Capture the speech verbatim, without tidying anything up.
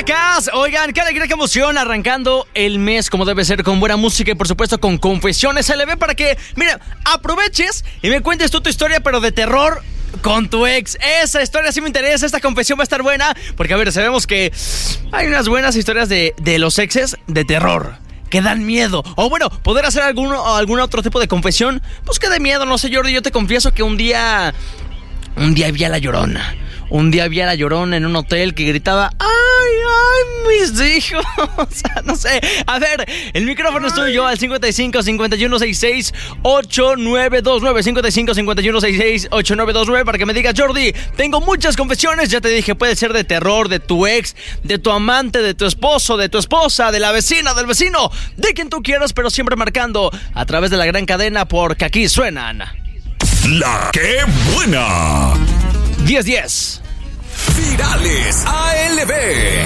Zacatecas. Oigan, qué alegría, qué emoción, arrancando el mes como debe ser, con buena música y por supuesto con confesiones L B para que, mira, aproveches y me cuentes tú tu historia, pero de terror con tu ex. Esa historia sí me interesa, esta confesión va a estar buena, porque a ver, sabemos que hay unas buenas historias de, de los exes de terror que dan miedo. O bueno, poder hacer algún, algún otro tipo de confesión, pues que de miedo, no sé, Jordi. Yo te confieso que un día, un día vi a La Llorona. Un día vi a La Llorona en un hotel que gritaba: ¡ay, ay, mis hijos! O sea, no sé. A ver, el micrófono es tuyo al cincuenta y cinco, cincuenta y uno, sesenta y seis, ochenta y nueve veintinueve. cincuenta y cinco, cincuenta y uno, sesenta y seis, ochenta y nueve veintinueve para que me digas: Jordi, tengo muchas confesiones. Ya te dije, puede ser de terror, de tu ex, de tu amante, de tu esposo, de tu esposa, de la vecina, del vecino, de quien tú quieras, pero siempre marcando a través de la gran cadena, porque aquí suenan La que buena. diez diez. Virales A L B.